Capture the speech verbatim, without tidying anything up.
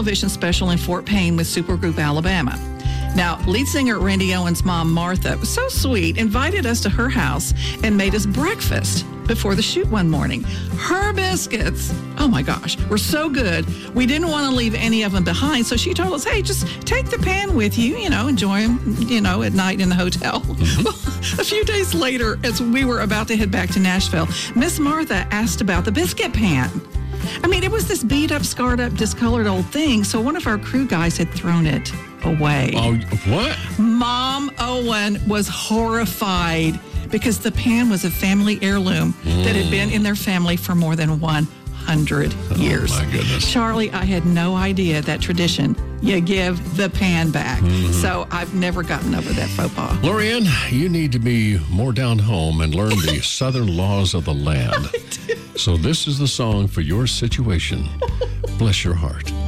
television special in Fort Payne with Supergroup Alabama. Now, lead singer Randy Owens' mom, Martha, was so sweet, invited us to her house and made us breakfast before the shoot one morning. Her biscuits, oh my gosh, were so good. We didn't want to leave any of them behind, so she told us, hey, just take the pan with you, you know, enjoy them, you know, at night in the hotel. Mm-hmm. Well, a few days later, as we were about to head back to Nashville, Miss Martha asked about the biscuit pan. I mean, it was this beat up, scarred up, discolored old thing, so one of our crew guys had thrown it away. Oh, what? Mom Owen was horrified because the pan was a family heirloom mm. that had been in their family for more than one hundred years. Oh, my goodness. Charlie, I had no idea that tradition. You give the pan back. Mm-hmm. So I've never gotten over that faux pas. Lorianne, you need to be more down home and learn the southern laws of the land. So this is the song for your situation. Bless your heart.